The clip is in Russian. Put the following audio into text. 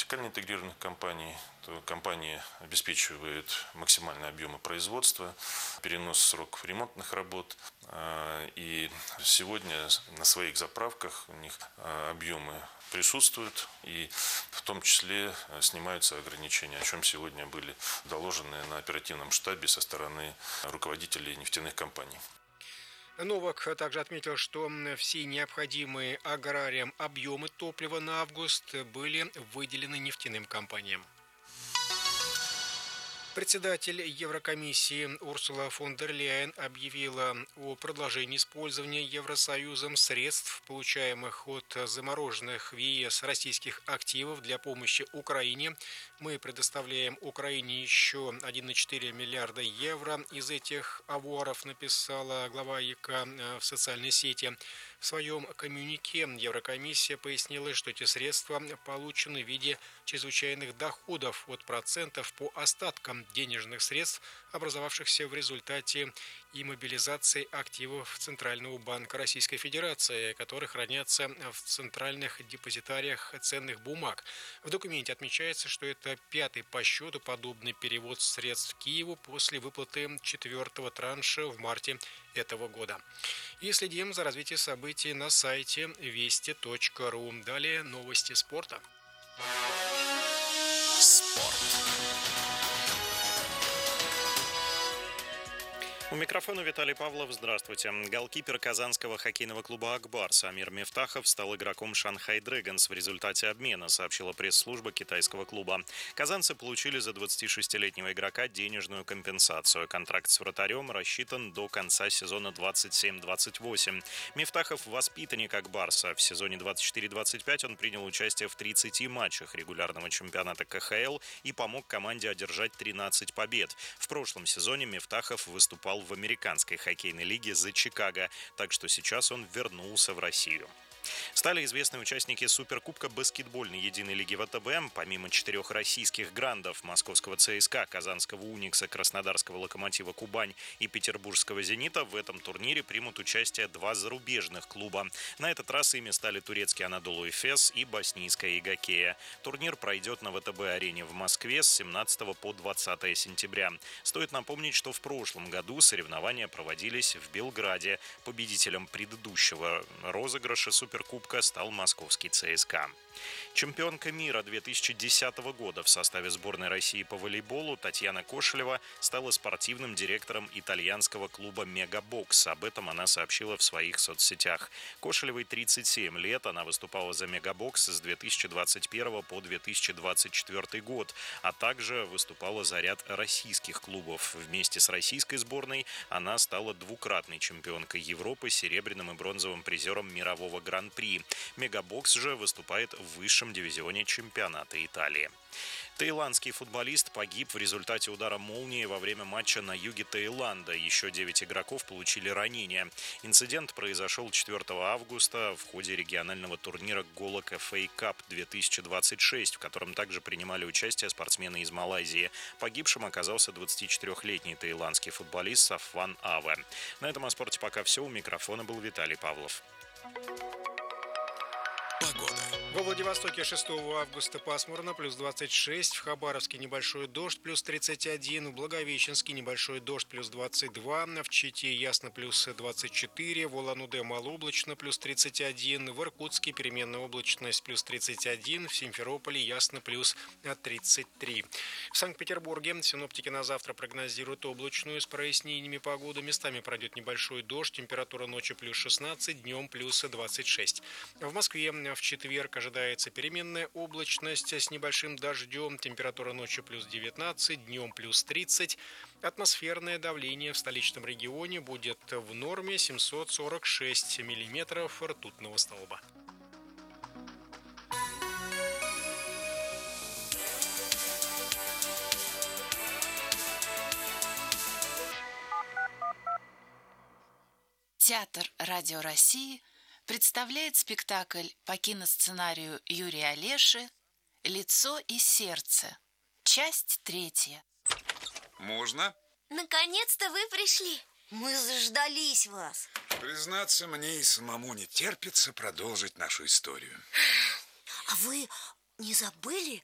вертикально интегрированных компаний, то компании обеспечивают максимальные объемы производства, перенос сроков ремонтных работ. И сегодня на своих заправках у них объемы присутствуют, и в том числе снимаются ограничения, о чем сегодня были доложены на оперативном штабе со стороны руководителей нефтяных компаний. Новак также отметил, что все необходимые аграриям объемы топлива на август были выделены нефтяным компаниям. Председатель Еврокомиссии Урсула фон дер Ляйен объявила о продолжении использования Евросоюзом средств, получаемых от замороженных в ЕС российских активов для помощи Украине. Мы предоставляем Украине еще 1,4 миллиарда евро. Из этих авуаров, написала глава ЕК в социальной сети. В своем коммюнике Еврокомиссия пояснила, что эти средства получены в виде чрезвычайных доходов от процентов по остаткам денежных средств, образовавшихся в результате иммобилизации активов Центрального банка Российской Федерации, которые хранятся в центральных депозитариях ценных бумаг. В документе отмечается, что это пятый по счету подобный перевод средств Киеву после выплаты четвертого транша в марте этого года. И следим за развитием событий на сайте вести.ру. Далее новости спорта. У микрофона Виталий Павлов. Здравствуйте. Голкипер казанского хоккейного клуба «Акбарс» Амир Мифтахов стал игроком «Шанхай Дрэгонс» в результате обмена, сообщила пресс-служба китайского клуба. Казанцы получили за 26-летнего игрока денежную компенсацию. Контракт с вратарем рассчитан до конца сезона 27-28. Мифтахов – воспитанник «Акбарса». В сезоне 24-25 он принял участие в 30 матчах регулярного чемпионата КХЛ и помог команде одержать 13 побед. В прошлом сезоне Мифтахов выступал в американской хоккейной лиге за Чикаго, так что сейчас он вернулся в Россию. Стали известны участники Суперкубка баскетбольной единой лиги ВТБ. Помимо 4 российских грандов — московского ЦСКА, казанского Уникса, краснодарского Локомотива Кубань и петербургского Зенита, в этом турнире примут участие 2 зарубежных клуба. На этот раз ими стали турецкий Анадолу Эфес и боснийская Игокея. Турнир пройдет на ВТБ-арене в Москве с 17 по 20 сентября. Стоит напомнить, что в прошлом году соревнования проводились в Белграде. Победителем предыдущего розыгрыша Суперкубка стал московский ЦСКА. Чемпионка мира 2010 года в составе сборной России по волейболу Татьяна Кошелева стала спортивным директором итальянского клуба «Мегабокс». Об этом она сообщила в своих соцсетях. Кошелевой 37 лет, она выступала за «Мегабокс» с 2021 по 2024 год, а также выступала за ряд российских клубов. Вместе с российской сборной она стала двукратной чемпионкой Европы, серебряным и бронзовым призером мирового гран-при. «Мегабокс» же выступает в высшем дивизионе чемпионата Италии. Таиландский футболист погиб в результате удара молнии во время матча на юге Таиланда. Еще 9 игроков получили ранения. Инцидент произошел 4 августа в ходе регионального турнира Голок FA Cup 2026, в котором также принимали участие спортсмены из Малайзии. Погибшим оказался 24-летний таиландский футболист Сафван Аве. На этом о спорте пока все. У микрофона был Виталий Павлов. Во Владивостоке 6 августа пасмурно, плюс 26, в Хабаровске небольшой дождь, плюс 31, в Благовещенске небольшой дождь, плюс 22, в Чите ясно, плюс 24, в Улан-Удэ малооблачно, плюс 31, в Иркутске переменная облачность, плюс 31, в Симферополе ясно, плюс 33. В Санкт-Петербурге синоптики на завтра прогнозируют облачную с прояснениями погоду, местами пройдет небольшой дождь, температура ночью плюс 16, днем плюс 26. В Москве в четверг ожидается переменная облачность с небольшим дождем. Температура ночью плюс 19, днем плюс 30. Атмосферное давление в столичном регионе будет в норме 746 миллиметров ртутного столба. Театр Радио России представляет спектакль по киносценарию Юрия Олеши «Лицо и сердце». Часть 3. Можно? Наконец-то вы пришли. Мы заждались вас. Признаться, мне и самому не терпится продолжить нашу историю. А вы не забыли,